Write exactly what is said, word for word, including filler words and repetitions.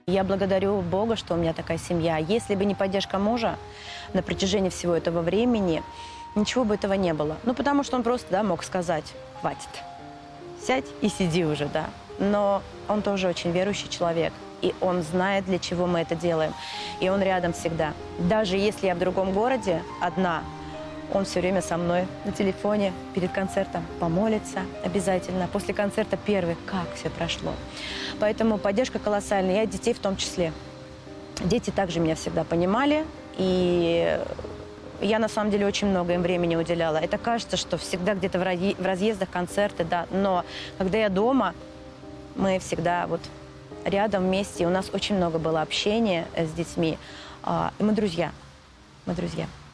Я благодарю Бога, что у меня такая семья. Если бы не поддержка мужа на протяжении всего этого времени, ничего бы этого не было. Ну, потому что он просто, да, мог сказать: хватит, сядь и сиди уже, да. Но он тоже очень верующий человек, и он знает, для чего мы это делаем. И он рядом всегда. Даже если я в другом городе одна, он все время со мной на телефоне, перед концертом помолится обязательно. После концерта первый, как все прошло. Поэтому поддержка колоссальная, я детей в том числе. Дети также меня всегда понимали, и я на самом деле очень много им времени уделяла. Это кажется, что всегда где-то в разъездах концерты, да, но когда я дома, мы всегда вот рядом вместе, у нас очень много было общения с детьми, и мы друзья, мы друзья.